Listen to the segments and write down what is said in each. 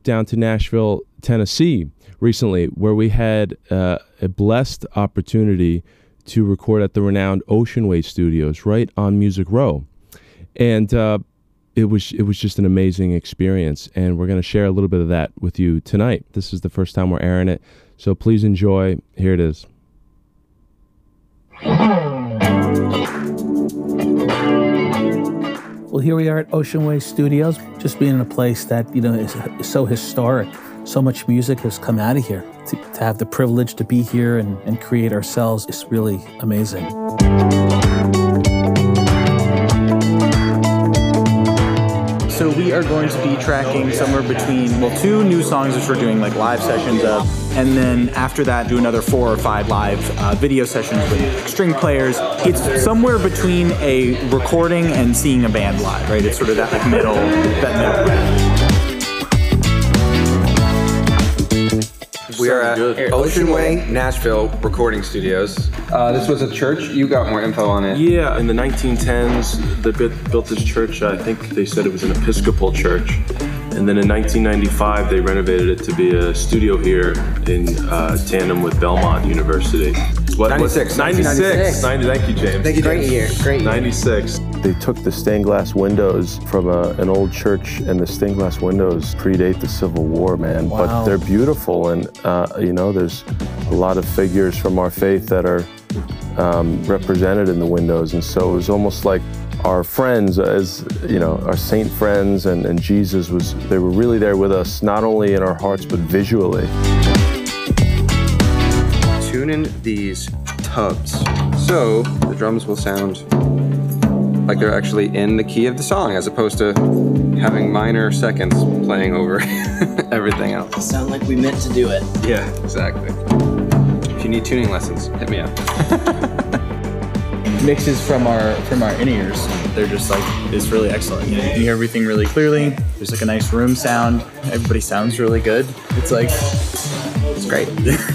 down to Nashville, Tennessee recently, where we had a blessed opportunity to record at the renowned Ocean Way Studios right on Music Row. And it was just an amazing experience, and we're going to share a little bit of that with you tonight. This is the first time we're airing it, so please enjoy. Here it is. Well, here we are at Ocean Way Studios, just being in a place that, you know, is so historic. So much music has come out of here. To have the privilege to be here and create ourselves is really amazing. So we are going to be tracking somewhere between, well, 2 new songs which we're doing like live sessions of, and then after that do another 4 or 5 live video sessions with string players. It's somewhere between a recording and seeing a band live, right? It's sort of that like middle ground. We are at Ocean Way, Nashville Recording Studios. This was a church. You got more info on it. Yeah, in the 1910s, they built this church. I think they said it was an Episcopal church. And then in 1995, they renovated it to be a studio here in tandem with Belmont University. What, 96. 96. Thank you, James. Thank you, Great year. 96. They took the stained glass windows from an old church, and the stained glass windows predate the Civil War, man. Wow. But they're beautiful, and you know, there's a lot of figures from our faith that are represented in the windows, and so it was almost like our friends, as you know, our saint friends, and Jesus they were really there with us, not only in our hearts but visually. Tune in these tubs. So the drums will sound like they're actually in the key of the song, as opposed to having minor seconds playing over everything else. Sound like we meant to do it. Yeah, exactly. If you need tuning lessons, hit me up. Mixes from our in-ears, they're just like, it's really excellent. You know, you can hear everything really clearly. There's like a nice room sound. Everybody sounds really good. It's like, it's great.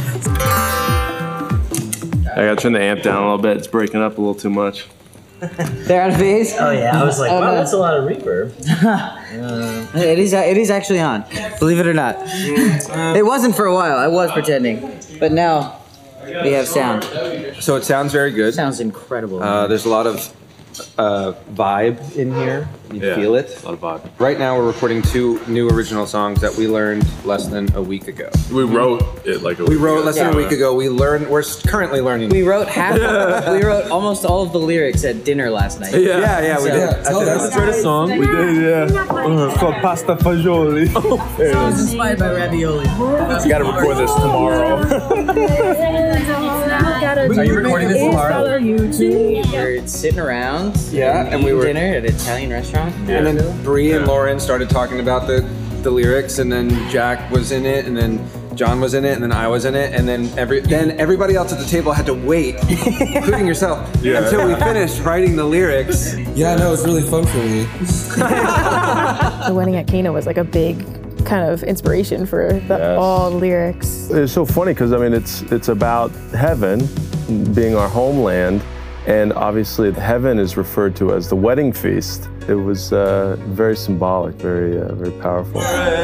I gotta turn the amp down a little bit. It's breaking up a little too much. They're out of phase? Oh yeah, I was like, wow, that's a lot of reverb. It is actually on, believe it or not. It wasn't for a while, I was pretending. But now, we have sound. So it sounds very good. Sounds incredible. There's a lot of vibe in here. You feel it. A lot of vibe. Right now we're recording 2 new original songs that we learned less than a week ago. We wrote it like a week We wrote ago. less than a week ago. We're currently learning. we wrote we wrote almost all of the lyrics at dinner last night. Yeah, we did. Let's write a song. We did, yeah. It's called Pasta Fagioli. It was inspired by ravioli. We gotta record this tomorrow. Are you recording this tomorrow? We're sitting around and we were dinner at an Italian restaurant. And then Bree and Lauren started talking about the lyrics, and then Jack was in it, and then John was in it, and then I was in it, and then everybody else at the table had to wait, including yourself, until we finished writing the lyrics. Yeah, no, it was really fun for me. The wedding at Cana was like a big kind of inspiration for all lyrics. It's so funny because I mean it's about heaven being our homeland, and obviously heaven is referred to as the wedding feast. It was very symbolic, very powerful.